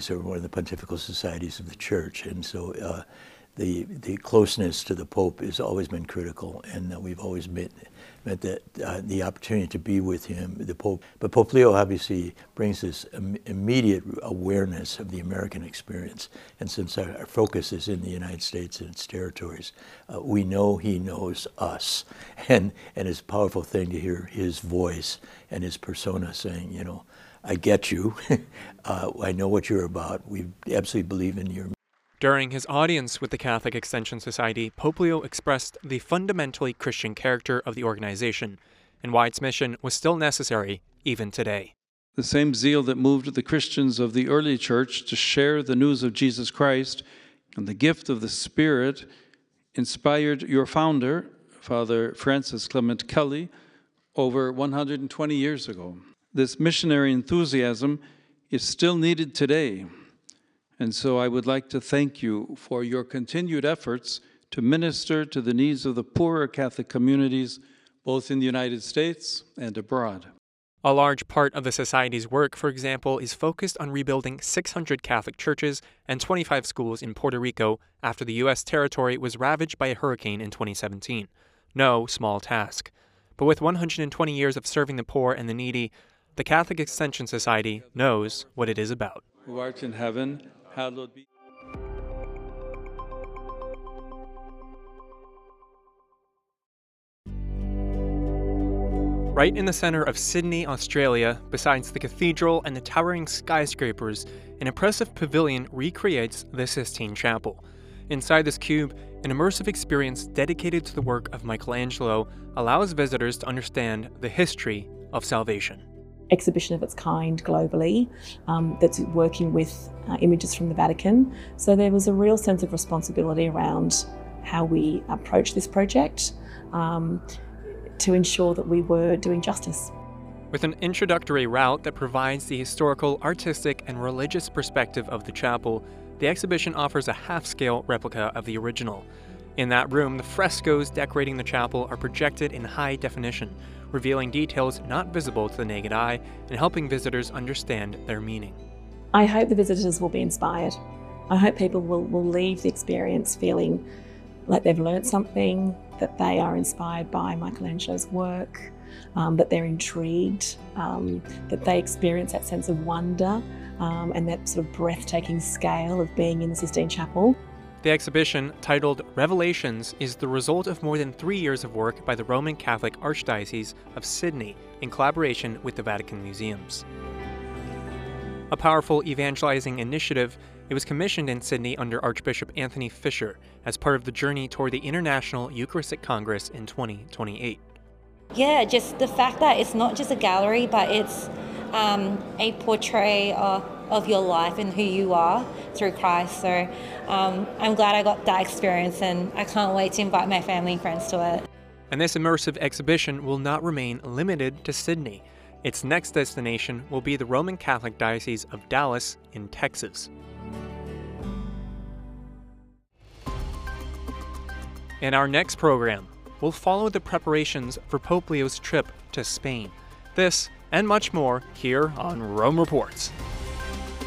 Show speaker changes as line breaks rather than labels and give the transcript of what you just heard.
societies are one of the pontifical societies of the Church, and so the closeness to the Pope has always been critical, and we've always meant that the opportunity to be with him, the Pope. But Pope Leo obviously brings this immediate awareness of the American experience, and since our focus is in the United States and its territories, we know he knows us, and it's a powerful thing to hear his voice and his persona saying, you know, I get you, I know what you're about, we absolutely believe in your.
During his audience with the Catholic Extension Society, Pope Leo expressed the fundamentally Christian character of the organization and why its mission was still necessary even today.
The same zeal that moved the Christians of the early church to share the news of Jesus Christ and the gift of the Spirit inspired your founder, Father Francis Clement Kelly, over 120 years ago. This missionary enthusiasm is still needed today. And so I would like to thank you for your continued efforts to minister to the needs of the poorer Catholic communities, both in the United States and abroad.
A large part of the Society's work, for example, is focused on rebuilding 600 Catholic churches and 25 schools in Puerto Rico after the U.S. territory was ravaged by a hurricane in 2017. No small task. But with 120 years of serving the poor and the needy, the Catholic Extension Society knows what it is about.
Who art in heaven, hallowed be.
Right in the center of Sydney, Australia, besides the cathedral and the towering skyscrapers, an impressive pavilion recreates the Sistine Chapel. Inside this cube, an immersive experience dedicated to the work of Michelangelo allows visitors to understand the history of salvation.
Exhibition of its kind globally that's working with images from the Vatican. So there was a real sense of responsibility around how we approach this project to ensure that we were doing justice.
With an introductory route that provides the historical, artistic, and religious perspective of the chapel, the exhibition offers a half-scale replica of the original. In that room, the frescoes decorating the chapel are projected in high definition, revealing details not visible to the naked eye and helping visitors understand their meaning.
I hope the visitors will be inspired. I hope people will leave the experience feeling like they've learned something, that they are inspired by Michelangelo's work, that they're intrigued, that they experience that sense of wonder and that sort of breathtaking scale of being in the Sistine Chapel.
The exhibition, titled Revelations, is the result of more than 3 years of work by the Roman Catholic Archdiocese of Sydney in collaboration with the Vatican Museums. A powerful evangelizing initiative, it was commissioned in Sydney under Archbishop Anthony Fisher as part of the journey toward the International Eucharistic Congress in 2028.
Yeah, just the fact that it's not just a gallery, but it's a portrait of your life and who you are through Christ. So I'm glad I got that experience, and I can't wait to invite my family and friends to it.
And this immersive exhibition will not remain limited to Sydney. Its next destination will be the Roman Catholic Diocese of Dallas in Texas. In our next program, we'll follow the preparations for Pope Leo's trip to Spain. This and much more here on Rome Reports.